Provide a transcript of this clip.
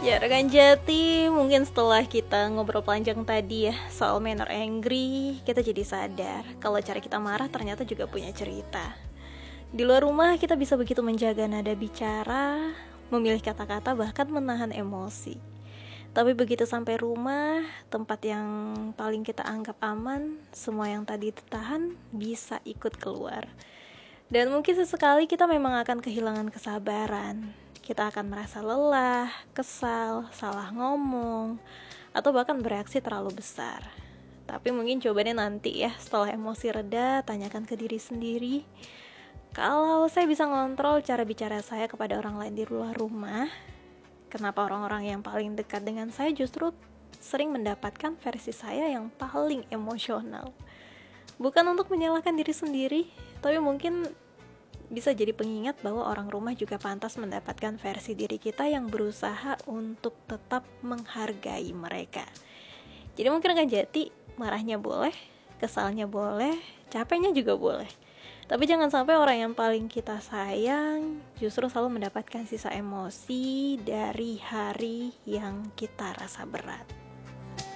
Ya rekan Jati, mungkin setelah kita ngobrol panjang tadi ya soal manner angry, kita jadi sadar kalau cara kita marah ternyata juga punya cerita. Di luar rumah kita bisa begitu menjaga nada bicara, memilih kata-kata, bahkan menahan emosi. Tapi begitu sampai rumah, tempat yang paling kita anggap aman, semua yang tadi ditahan bisa ikut keluar. Dan mungkin sesekali kita memang akan kehilangan kesabaran. Kita akan merasa lelah, kesal, salah ngomong, atau bahkan bereaksi terlalu besar. Tapi mungkin jawabannya nanti ya, setelah emosi reda, tanyakan ke diri sendiri. Kalau saya bisa ngontrol cara bicara saya kepada orang lain di luar rumah, kenapa orang-orang yang paling dekat dengan saya justru sering mendapatkan versi saya yang paling emosional? Bukan untuk menyalahkan diri sendiri, tapi mungkin bisa jadi pengingat bahwa orang rumah juga pantas mendapatkan versi diri kita yang berusaha untuk tetap menghargai mereka. Jadi mungkin akan jadi marahnya boleh, kesalnya boleh, capeknya juga boleh. Tapi jangan sampai orang yang paling kita sayang justru selalu mendapatkan sisa emosi dari hari yang kita rasa berat.